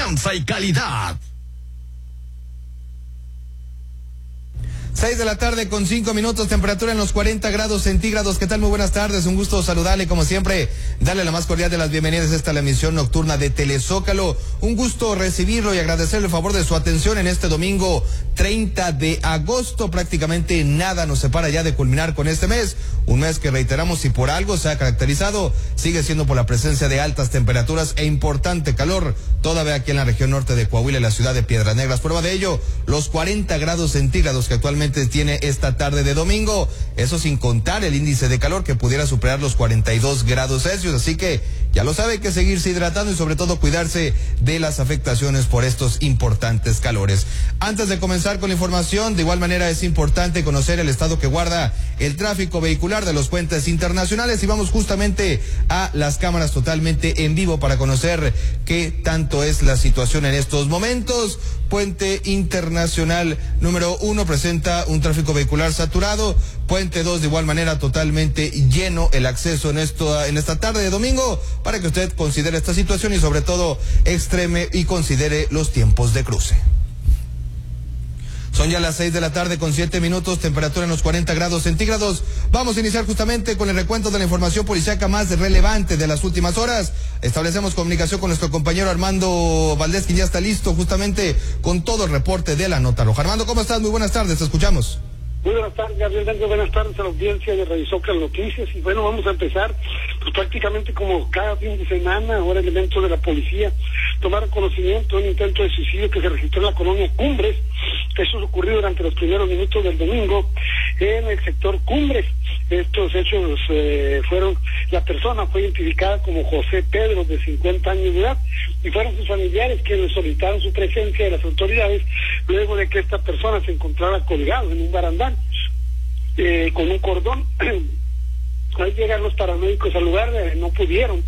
confianza y calidad. 6 de la tarde con 5 minutos, temperatura en los 40 grados centígrados. ¿Qué tal? Muy buenas tardes, un gusto saludarle como siempre, darle la más cordial de las bienvenidas a esta la emisión nocturna de Telezócalo. Un gusto recibirlo y agradecerle el favor de su atención en este domingo 30 de agosto. Prácticamente nada nos separa ya de culminar con este mes, un mes que reiteramos, si por algo se ha caracterizado, sigue siendo por la presencia de altas temperaturas e importante calor, todavía aquí en la región norte de Coahuila, en la ciudad de Piedras Negras. Prueba de ello, los 40 grados centígrados que actualmente tiene esta tarde de domingo, eso sin contar el índice de calor que pudiera superar los 42 grados Celsius, así que ya lo sabe, hay que seguirse hidratando y sobre todo cuidarse de las afectaciones por estos importantes calores. Antes de comenzar con la información, de igual manera es importante conocer el estado que guarda el tráfico vehicular de los puentes internacionales y vamos justamente a las cámaras totalmente en vivo para conocer qué tanto es la situación en estos momentos. Puente Internacional número 1 presenta un tráfico vehicular saturado. Puente 2 de igual manera totalmente lleno el acceso en esta tarde de domingo, para que usted considere esta situación y sobre todo extreme y considere los tiempos de cruce. Son ya las 6 de la tarde con 7 minutos, temperatura en los 40 grados centígrados. Vamos a iniciar justamente con el recuento de la información policíaca más relevante de las últimas horas. Establecemos comunicación con nuestro compañero Armando Valdés, quien ya está listo justamente con todo el reporte de la Nota Roja. Armando, ¿cómo estás? Muy buenas tardes, te escuchamos. Muy buenas tardes, Gabriel. Buenas tardes a la audiencia de Radio Zócalo Noticias. Y bueno, vamos a empezar, pues prácticamente como cada fin de semana, ahora elementos de la policía tomaron conocimiento de un intento de suicidio que se registró en la colonia Cumbres. Eso ocurrió durante los primeros minutos del domingo en el sector Cumbres. Estos hechos la persona fue identificada como José Pedro, de 50 años de edad, y fueron sus familiares quienes solicitaron su presencia de las autoridades luego de que esta persona se encontraba colgado en un barandal con un cordón. Al llegar los paramédicos al lugar, no pudieron,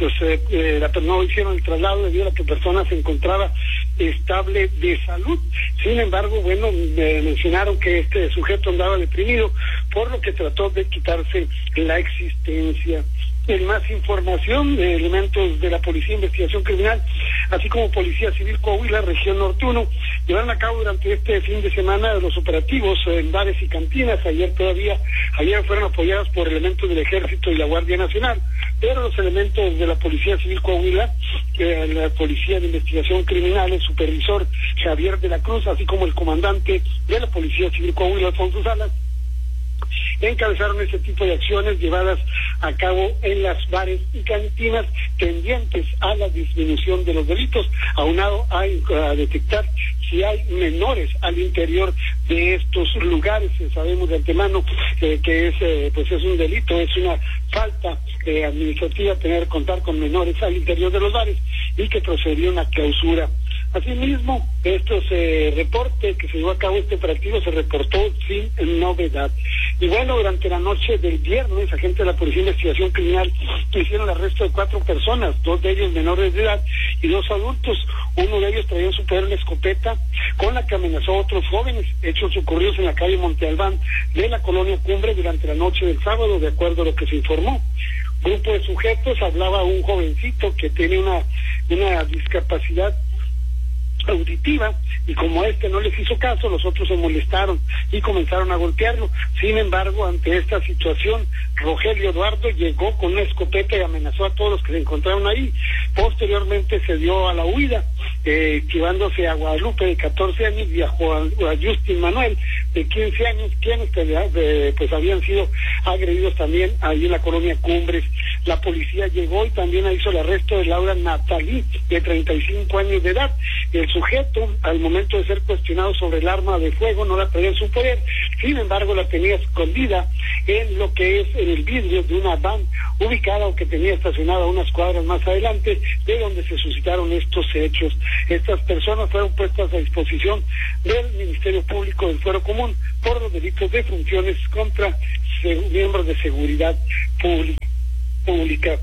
no hicieron el traslado debido a que la persona se encontraba estable de salud. Sin embargo, mencionaron que este sujeto andaba deprimido, por lo que trató de quitarse la existencia. En más información, elementos de la Policía de Investigación Criminal, así como Policía Civil Coahuila, Región Norte 1, llevaron a cabo durante este fin de semana los operativos en bares y cantinas. Ayer fueron apoyados por elementos del Ejército y la Guardia Nacional, pero los elementos de la Policía Civil Coahuila, la Policía de Investigación Criminal, el supervisor Javier de la Cruz, así como el comandante de la Policía Civil Coahuila, Alfonso Salas, encabezaron ese tipo de acciones llevadas a cabo en las bares y cantinas tendientes a la disminución de los delitos, aunado a detectar si hay menores al interior de estos lugares. Sabemos de antemano que es un delito, es una falta administrativa contar con menores al interior de los bares y que procedió una clausura. Asimismo, reporte que se llevó a cabo este operativo se reportó sin novedad. Y bueno, durante la noche del viernes, agentes de la Policía de Investigación Criminal hicieron el arresto de 4 personas, 2 de ellos menores de edad y 2 adultos. Uno de ellos traía en su poder una escopeta con la que amenazó a otros jóvenes. Hechos ocurridos en la calle Monte Albán de la colonia Cumbre durante la noche del sábado, de acuerdo a lo que se informó. Grupo de sujetos, hablaba un jovencito que tiene una discapacidad auditiva, y como no les hizo caso, los otros se molestaron y comenzaron a golpearlo. Sin embargo, ante esta situación, Rogelio Eduardo llegó con una escopeta y amenazó a todos los que se encontraron ahí. Posteriormente se dio a la huida, llevándose a Guadalupe, de 14 años, y a Justin Manuel, de 15 años, quienes habían sido agredidos también ahí en la colonia Cumbres. La policía llegó y también hizo el arresto de Laura Natalí, de 35 años de edad. El sujeto, al momento de ser cuestionado sobre el arma de fuego, no la traía en su poder. Sin embargo, la tenía escondida en lo que es en el vidrio de una van ubicada o que tenía estacionada unas cuadras más adelante de donde se suscitaron estos hechos. Estas personas fueron puestas a disposición del Ministerio Público del Fuero Común por los delitos de funciones contra miembros de seguridad pública.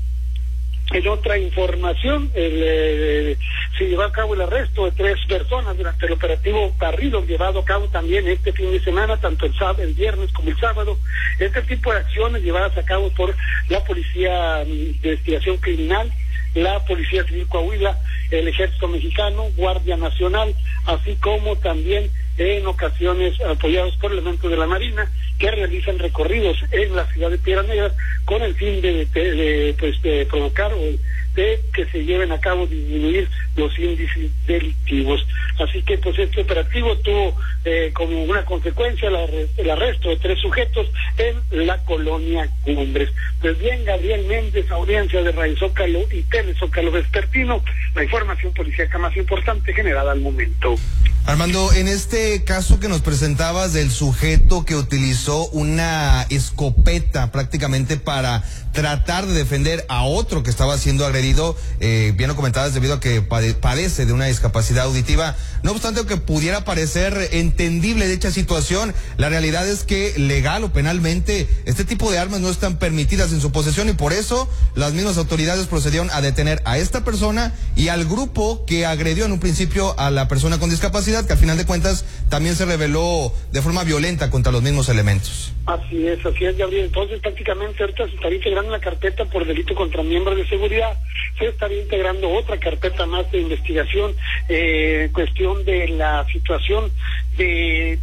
En otra información, se llevó a cabo el arresto de 3 personas durante el operativo Barrido, llevado a cabo también este fin de semana, tanto el viernes como el sábado. Este tipo de acciones llevadas a cabo por la Policía de Investigación Criminal la Policía Civil Coahuila, el Ejército Mexicano, Guardia Nacional, así como también en ocasiones apoyados por elementos de la Marina, que realizan recorridos en la ciudad de Piedras Negras con el fin de provocar o de que se lleven a cabo, disminuir los índices delictivos. Así que pues este operativo tuvo como una consecuencia el arresto de 3 sujetos en la colonia Cumbres. Pues bien, Gabriel Méndez, audiencia de Radio Zócalo y Telezócalo Vespertino, la información policíaca más importante generada al momento. Armando, en este caso que nos presentabas del sujeto que utilizó una escopeta prácticamente para tratar de defender a otro que estaba siendo agredido, bien lo comentabas, debido a que padece de una discapacidad auditiva. No obstante que pudiera parecer entendible dicha situación, la realidad es que legal o penalmente este tipo de armas no están permitidas en su posesión, y por eso las mismas autoridades procedieron a detener a esta persona y al grupo que agredió en un principio a la persona con discapacidad, que al final de cuentas también se reveló de forma violenta contra los mismos elementos. Así es, Gabriel. Entonces prácticamente ahorita se estaría integrando la carpeta por delito contra miembros de seguridad, se estaría integrando otra carpeta más de investigación, cuestión de la situación de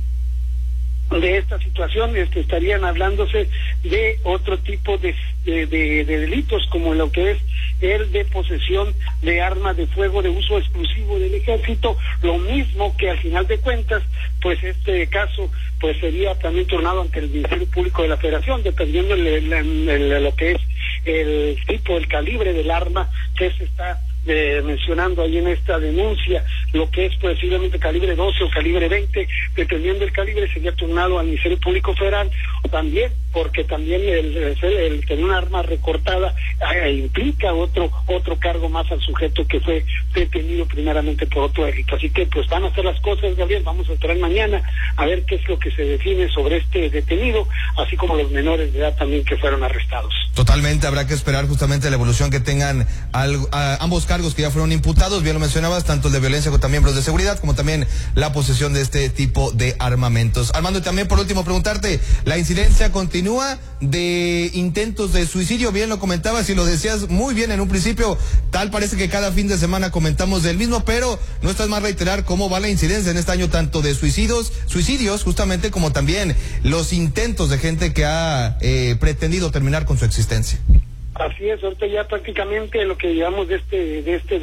esta situación, estarían hablándose de otro tipo de delitos, como lo que es el de posesión de armas de fuego de uso exclusivo del ejército, lo mismo que al final de cuentas, pues este caso pues sería también turnado ante el Ministerio Público de la Federación, dependiendo de lo que es el tipo, el calibre del arma que se está mencionando ahí en esta denuncia, lo que es posiblemente calibre 12 o calibre 20, dependiendo del calibre, sería turnado al Ministerio Público Federal, también porque también el tener un arma recortada implica otro cargo más al sujeto que fue detenido primeramente por otro delito. Así que pues van a hacer las cosas, Gabriel, vamos a esperar mañana a ver qué es lo que se define sobre este detenido, así como los menores de edad también que fueron arrestados. Totalmente, habrá que esperar justamente la evolución que tengan ambos cargos que ya fueron imputados, bien lo mencionabas, tanto el de violencia contra miembros de seguridad como también la posesión de este tipo de armamentos. Armando, y también por último preguntarte, la incidencia continúa de intentos de suicidio, bien lo comentabas y lo decías muy bien en un principio, tal parece que cada fin de semana comentamos del mismo, pero no estás más reiterar cómo va la incidencia en este año, tanto de suicidios justamente, como también los intentos de gente que ha pretendido terminar con su existencia. Así es, ahorita ya prácticamente lo que llevamos de este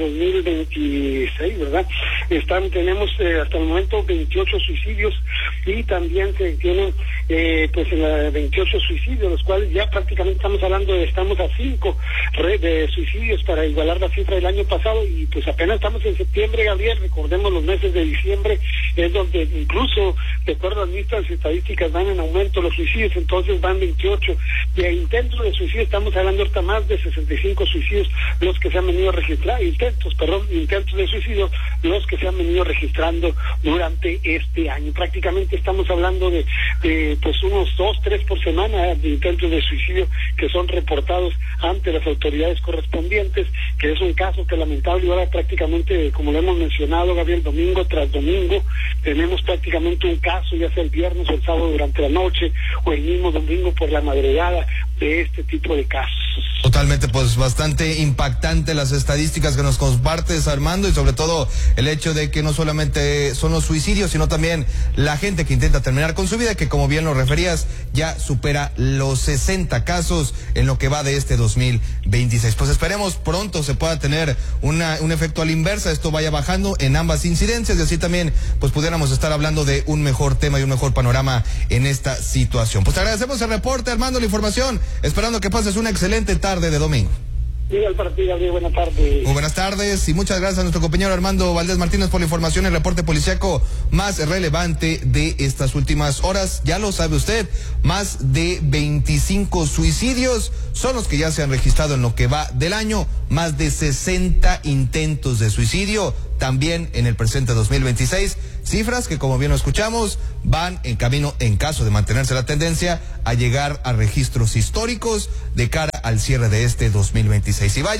2026, ¿verdad? Tenemos hasta el momento 28 suicidios y también se tienen pues 28 suicidios, los cuales ya prácticamente estamos a 5 de suicidios para igualar la cifra del año pasado, y pues apenas estamos en septiembre, Gabriel, recordemos los meses de diciembre, es donde incluso, de acuerdo a nuestras estadísticas, van en aumento los suicidios, entonces van 28, de intentos de suicidio estamos hablando ahorita más de 65 suicidios los que se han venido registrando, intentos de suicidio los que se han venido registrando durante este año. Prácticamente estamos hablando de pues unos 2-3 por semana de intentos de suicidio que son reportados ante las autoridades correspondientes, que es un caso que lamentable ahora prácticamente, como lo hemos mencionado, Gabriel, domingo tras domingo tenemos prácticamente un caso, ya sea el viernes o el sábado durante la noche o el mismo domingo por la madrugada, de este tipo de casos. Totalmente, pues bastante impactante las estadísticas que nos compartes, Armando, y sobre todo el hecho de que no solamente son los suicidios, sino también la gente que intenta terminar con su vida, que como bien lo referías, ya supera los 60 casos en lo que va de este 2026. Pues esperemos pronto se pueda tener un efecto a la inversa, esto vaya bajando en ambas incidencias y así también pues pudiéramos estar hablando de un mejor tema y un mejor panorama en esta situación. Pues te agradecemos el reporte, Armando, la información, esperando que pases una excelente tarde de domingo. Igual para ti, Gabriel, buenas tardes. Muy buenas tardes y muchas gracias a nuestro compañero Armando Valdés Martínez por la información, el reporte policiaco más relevante de estas últimas horas. Ya lo sabe usted, más de 25 suicidios son los que ya se han registrado en lo que va del año, más de 60 intentos de suicidio también en el presente 2026, cifras que, como bien lo escuchamos, van en camino, en caso de mantenerse la tendencia, a llegar a registros históricos de cara al cierre de este 2026. Y vaya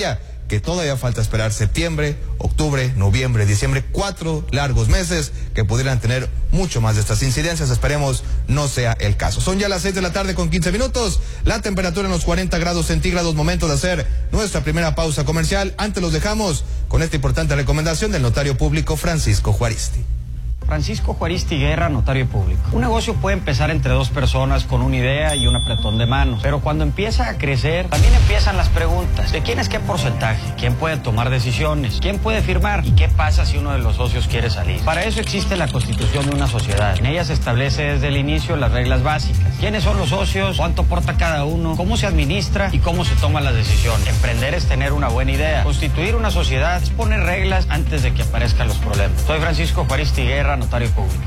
que todavía falta esperar septiembre, octubre, noviembre, diciembre, 4 largos meses que pudieran tener mucho más de estas incidencias. Esperemos no sea el caso. Son ya las 6 de la tarde con 15 minutos, la temperatura en los 40 grados centígrados, momento de hacer nuestra primera pausa comercial. Antes los dejamos con esta importante recomendación del notario público Francisco Juaristi. Francisco Juaristi Guerra, notario público. Un negocio puede empezar entre dos personas con una idea y un apretón de manos, pero cuando empieza a crecer, también empiezan las preguntas. ¿De quién es qué porcentaje? ¿Quién puede tomar decisiones? ¿Quién puede firmar? ¿Y qué pasa si uno de los socios quiere salir? Para eso existe la constitución de una sociedad. En ella se establece desde el inicio las reglas básicas. ¿Quiénes son los socios? ¿Cuánto aporta cada uno? ¿Cómo se administra? ¿Y cómo se toman las decisiones? Emprender es tener una buena idea. Constituir una sociedad es poner reglas antes de que aparezcan los problemas. Soy Francisco Juaristi Guerra, notario público.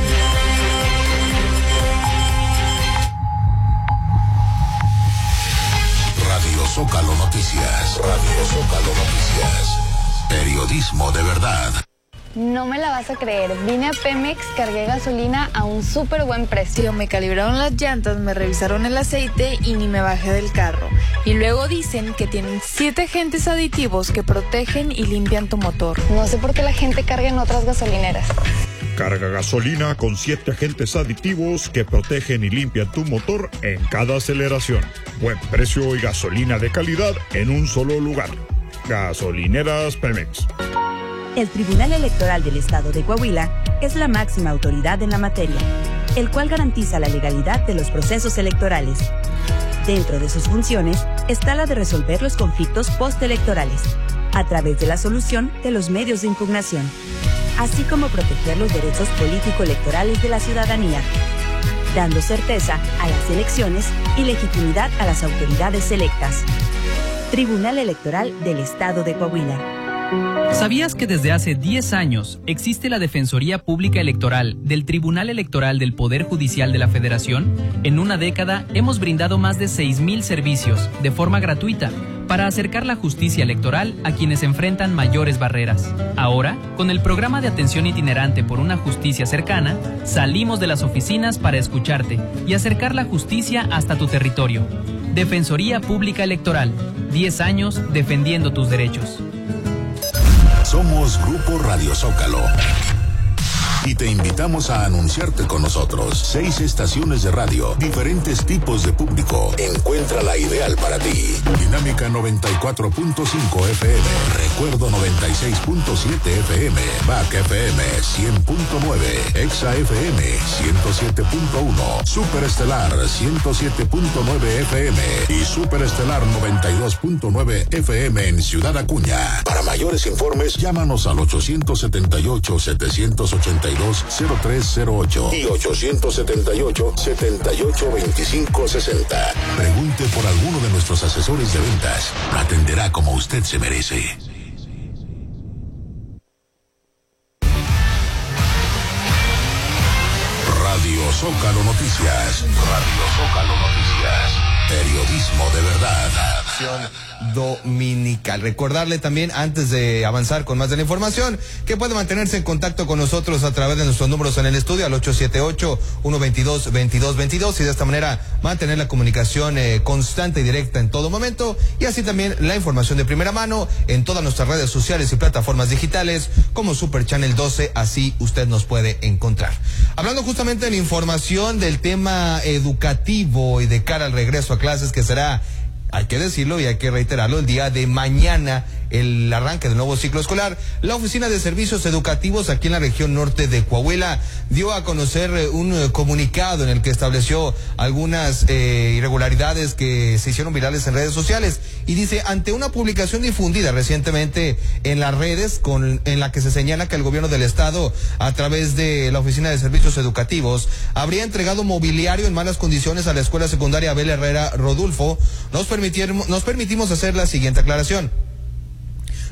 Radio Zócalo Noticias. Radio Zócalo Noticias. Periodismo de verdad. No me la vas a creer, vine a Pemex, cargué gasolina a un súper buen precio. Me calibraron las llantas, me revisaron el aceite y ni me bajé del carro. Y luego dicen que tienen 7 agentes aditivos que protegen y limpian tu motor. No sé por qué la gente carga en otras gasolineras. Carga gasolina con 7 agentes aditivos que protegen y limpian tu motor en cada aceleración. Buen precio y gasolina de calidad en un solo lugar. Gasolineras Pemex. El Tribunal Electoral del Estado de Coahuila es la máxima autoridad en la materia, el cual garantiza la legalidad de los procesos electorales. Dentro de sus funciones está la de resolver los conflictos postelectorales, a través de la solución de los medios de impugnación, así como proteger los derechos político-electorales de la ciudadanía, dando certeza a las elecciones y legitimidad a las autoridades electas. Tribunal Electoral del Estado de Coahuila. ¿Sabías que desde hace 10 años existe la Defensoría Pública Electoral del Tribunal Electoral del Poder Judicial de la Federación? En una década hemos brindado más de 6,000 servicios de forma gratuita para acercar la justicia electoral a quienes enfrentan mayores barreras. Ahora, con el programa de atención itinerante por una justicia cercana, salimos de las oficinas para escucharte y acercar la justicia hasta tu territorio. Defensoría Pública Electoral, 10 años defendiendo tus derechos. Somos Grupo Radio Zócalo y te invitamos a anunciarte con nosotros. 6 estaciones de radio, diferentes tipos de público. Encuentra la ideal para ti. Dinámica 94.5 FM, Recuerdo 96.7 FM, Back FM 100.9, Exa FM 107.1, Superestelar 107.9 FM y Superestelar 92.9 FM en Ciudad Acuña. Para mayores informes, llámanos al 878-782-0308 y 878-782560. Pregunte por alguno de nuestros asesores de ventas. Lo atenderá como usted se merece. Radio Zócalo Noticias. Radio Zócalo Noticias. Periodismo de verdad. Dominical. Recordarle también, antes de avanzar con más de la información, que puede mantenerse en contacto con nosotros a través de nuestros números en el estudio al 878-122-2222 y de esta manera mantener la comunicación constante y directa en todo momento, y así también la información de primera mano en todas nuestras redes sociales y plataformas digitales como Super Channel 12, así usted nos puede encontrar. Hablando justamente de la información del tema educativo y de cara al regreso a clases, que será, hay que decirlo y hay que reiterarlo, el día de mañana, el arranque del nuevo ciclo escolar, la Oficina de Servicios Educativos aquí en la región norte de Coahuila dio a conocer un comunicado en el que estableció algunas irregularidades que se hicieron virales en redes sociales, y dice: ante una publicación difundida recientemente en las redes en la que se señala que el gobierno del estado, a través de la Oficina de Servicios Educativos, habría entregado mobiliario en malas condiciones a la escuela secundaria Abel Herrera Rodulfo, nos permitimos hacer la siguiente aclaración.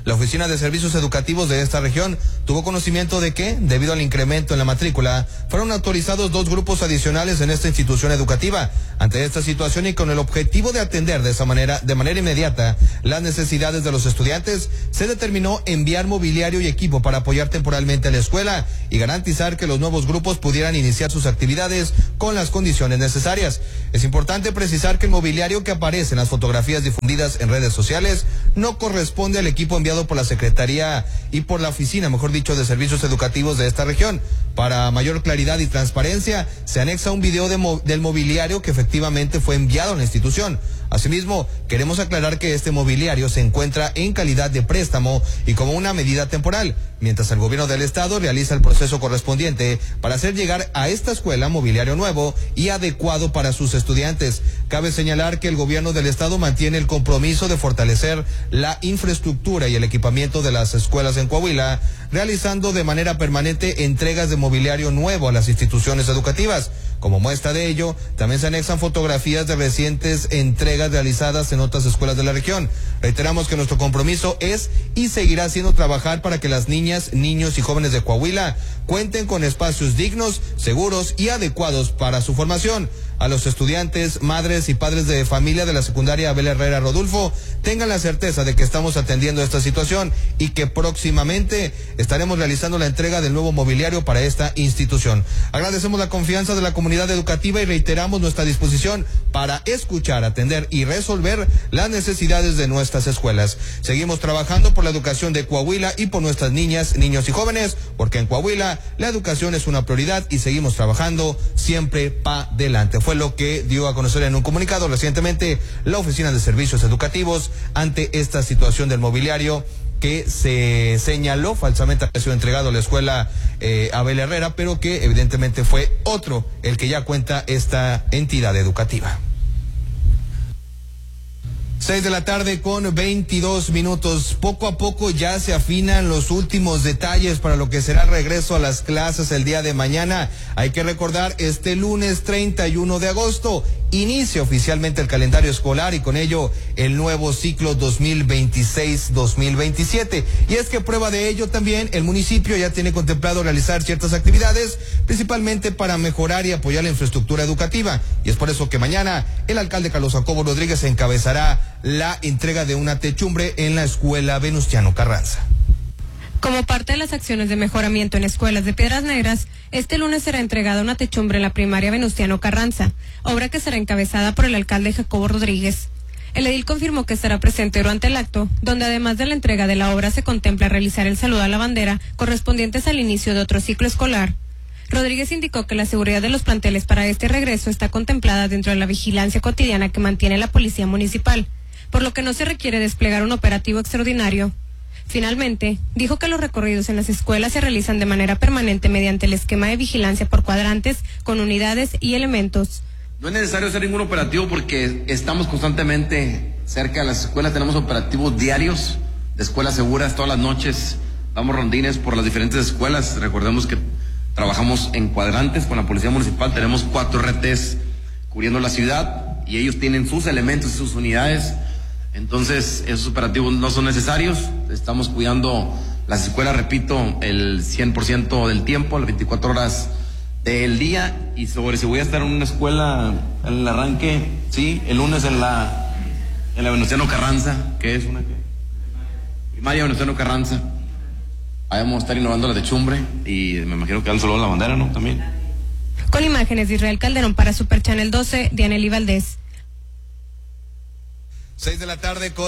La Oficina de Servicios Educativos de esta región tuvo conocimiento de que, debido al incremento en la matrícula, fueron autorizados 2 grupos adicionales en esta institución educativa. Ante esta situación y con el objetivo de atender de manera inmediata las necesidades de los estudiantes, se determinó enviar mobiliario y equipo para apoyar temporalmente a la escuela y garantizar que los nuevos grupos pudieran iniciar sus actividades con las condiciones necesarias. Es importante precisar que el mobiliario que aparece en las fotografías difundidas en redes sociales no corresponde al equipo enviado por la Secretaría y por la Oficina, mejor dicho, de Servicios Educativos de esta región. Para mayor claridad y transparencia, se anexa un video del mobiliario que efectivamente fue enviado a la institución. Asimismo, queremos aclarar que este mobiliario se encuentra en calidad de préstamo y como una medida temporal, mientras el gobierno del estado realiza el proceso correspondiente para hacer llegar a esta escuela mobiliario nuevo y adecuado para sus estudiantes. Cabe señalar que el gobierno del estado mantiene el compromiso de fortalecer la infraestructura y el equipamiento de las escuelas en Coahuila, realizando de manera permanente entregas de mobiliario nuevo a las instituciones educativas. Como muestra de ello, también se anexan fotografías de recientes entregas realizadas en otras escuelas de la región. Reiteramos que nuestro compromiso es y seguirá siendo trabajar para que las niñas, niños y jóvenes de Coahuila cuenten con espacios dignos, seguros y adecuados para su formación. A los estudiantes, madres y padres de familia de la secundaria Abel Herrera Rodulfo, tengan la certeza de que estamos atendiendo esta situación y que próximamente estaremos realizando la entrega del nuevo mobiliario para esta institución. Agradecemos la confianza de la comunidad educativa y reiteramos nuestra disposición para escuchar, atender y resolver las necesidades de nuestras escuelas. Seguimos trabajando por la educación de Coahuila y por nuestras niñas, niños y jóvenes, porque en Coahuila la educación es una prioridad y seguimos trabajando siempre para adelante. Fue lo que dio a conocer en un comunicado recientemente la Oficina de Servicios Educativos ante esta situación del mobiliario que se señaló falsamente ha sido entregado a la escuela Abel Herrera, pero que evidentemente fue otro el que ya cuenta esta entidad educativa. 6:22 p.m. Poco a poco ya se afinan los últimos detalles para lo que será el regreso a las clases el día de mañana. Hay que recordar, este lunes 31 de agosto inicia oficialmente el calendario escolar y con ello el nuevo ciclo 2026-2027. Y es que prueba de ello también el municipio ya tiene contemplado realizar ciertas actividades, principalmente para mejorar y apoyar la infraestructura educativa. Y es por eso que mañana el alcalde Carlos Jacobo Rodríguez encabezará la entrega de una techumbre en la escuela Venustiano Carranza. Como parte de las acciones de mejoramiento en escuelas de Piedras Negras, este lunes será entregada una techumbre en la primaria Venustiano Carranza, obra que será encabezada por el alcalde Jacobo Rodríguez. El edil confirmó que estará presente durante el acto, donde además de la entrega de la obra se contempla realizar el saludo a la bandera correspondientes al inicio de otro ciclo escolar. Rodríguez indicó que la seguridad de los planteles para este regreso está contemplada dentro de la vigilancia cotidiana que mantiene la Policía Municipal, por lo que no se requiere desplegar un operativo extraordinario. Finalmente, dijo que los recorridos en las escuelas se realizan de manera permanente mediante el esquema de vigilancia por cuadrantes, con unidades y elementos. No es necesario hacer ningún operativo porque estamos constantemente cerca de las escuelas, tenemos operativos diarios de escuelas seguras todas las noches, damos rondines por las diferentes escuelas. Recordemos que trabajamos en cuadrantes con la Policía Municipal, tenemos 4 RTs cubriendo la ciudad y ellos tienen sus elementos y sus unidades. Entonces, esos operativos no son necesarios. Estamos cuidando las escuelas, repito, el 100% del tiempo, las 24 horas del día. Y sobre si voy a estar en una escuela en el arranque, sí, el lunes en la Venustiano Carranza, que es una primaria Venustiano Carranza. Ahí vamos a estar innovando la techumbre y me imagino que dan solo la bandera, ¿no? También. Con imágenes de Israel Calderón para Super Channel 12, Dianely Valdés. 6 de la tarde con